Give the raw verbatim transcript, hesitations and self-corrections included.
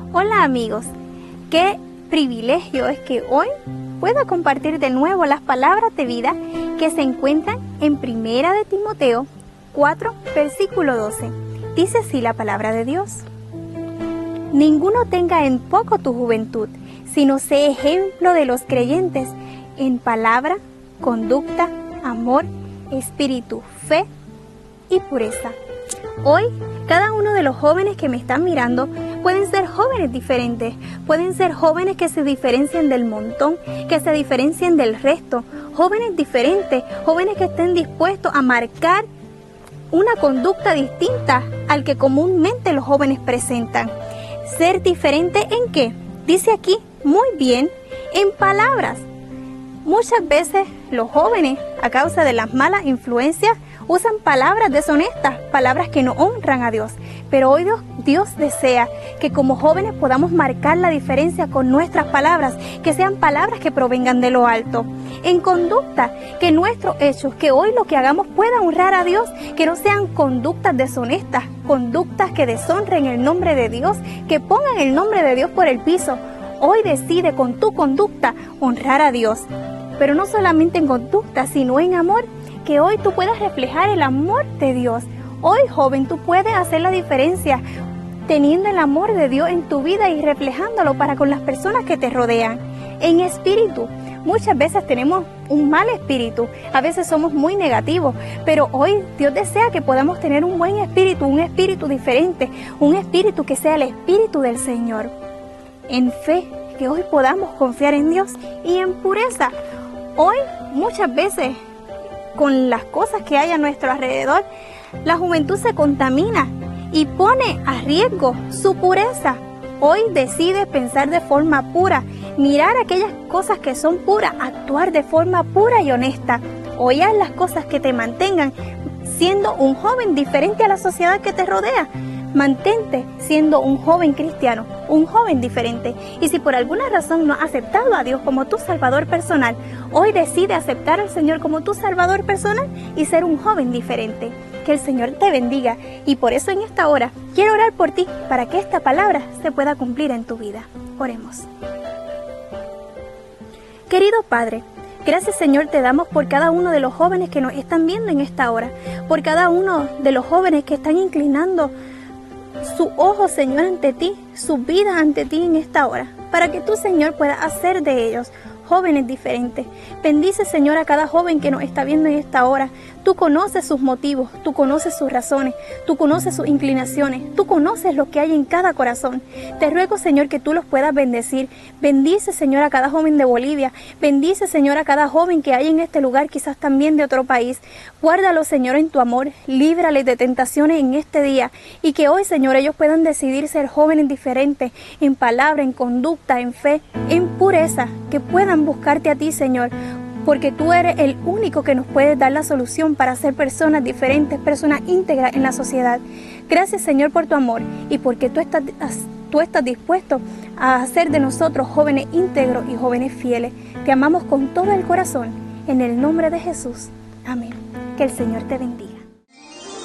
Hola amigos, qué privilegio es que hoy pueda compartir de nuevo las palabras de vida que se encuentran en Primera de Timoteo cuatro, versículo doce. Dice así la palabra de Dios: ninguno tenga en poco tu juventud, sino sé ejemplo de los creyentes en palabra, conducta, amor, espíritu, fe y pureza. Hoy, cada uno de los jóvenes que me están mirando pueden ser jóvenes diferentes, pueden ser jóvenes que se diferencian del montón, que se diferencian del resto, jóvenes diferentes, jóvenes que estén dispuestos a marcar una conducta distinta al que comúnmente los jóvenes presentan. ¿Ser diferente en qué? Dice aquí muy bien, en palabras. Muchas veces los jóvenes, a causa de las malas influencias, usan palabras deshonestas, palabras que no honran a Dios. Pero hoy Dios, Dios desea que como jóvenes podamos marcar la diferencia con nuestras palabras, que sean palabras que provengan de lo alto. En conducta, que nuestros hechos, que hoy lo que hagamos pueda honrar a Dios, que no sean conductas deshonestas, conductas que deshonren el nombre de Dios, que pongan el nombre de Dios por el piso. Hoy decide con tu conducta honrar a Dios, pero no solamente en conducta, sino en amor, que hoy tú puedas reflejar el amor de Dios. Hoy, joven, tú puedes hacer la diferencia teniendo el amor de Dios en tu vida y reflejándolo para con las personas que te rodean. En espíritu, muchas veces tenemos un mal espíritu, a veces somos muy negativos, pero hoy Dios desea que podamos tener un buen espíritu, un espíritu diferente, un espíritu que sea el espíritu del Señor. En fe, que hoy podamos confiar en Dios, y en pureza. Hoy, muchas veces, con las cosas que hay a nuestro alrededor, la juventud se contamina y pone a riesgo su pureza. Hoy decide pensar de forma pura, mirar aquellas cosas que son puras, actuar de forma pura y honesta. Hoy haz las cosas que te mantengan siendo un joven diferente a la sociedad que te rodea. Mantente siendo un joven cristiano, un joven diferente. Y si por alguna razón no has aceptado a Dios como tu Salvador personal, hoy decide aceptar al Señor como tu Salvador personal y ser un joven diferente. Que el Señor te bendiga, y por eso en esta hora quiero orar por ti para que esta palabra se pueda cumplir en tu vida. Oremos. Querido Padre, gracias Señor te damos por cada uno de los jóvenes que nos están viendo en esta hora, por cada uno de los jóvenes que están inclinando su ojo, Señor, ante ti, su vida ante ti en esta hora, para que tú, Señor, puedas hacer de ellos jóvenes diferentes. Bendice, Señor, a cada joven que nos está viendo en esta hora. Tú conoces sus motivos, tú conoces sus razones, tú conoces sus inclinaciones, tú conoces lo que hay en cada corazón. Te ruego, Señor, que tú los puedas bendecir. Bendice, Señor, a cada joven de Bolivia. Bendice, Señor, a cada joven que hay en este lugar, quizás también de otro país. Guárdalo, Señor, en tu amor. Líbrales de tentaciones en este día, y que hoy, Señor, ellos puedan decidir ser jóvenes diferentes en palabra, en conducta, en fe, en pureza, que puedan buscarte a ti, Señor, porque tú eres el único que nos puede dar la solución para ser personas diferentes, personas íntegras en la sociedad. Gracias, Señor, por tu amor, y porque tú estás, tú estás dispuesto a hacer de nosotros jóvenes íntegros y jóvenes fieles. Te amamos con todo el corazón, en el nombre de Jesús. Amén. Que el Señor te bendiga.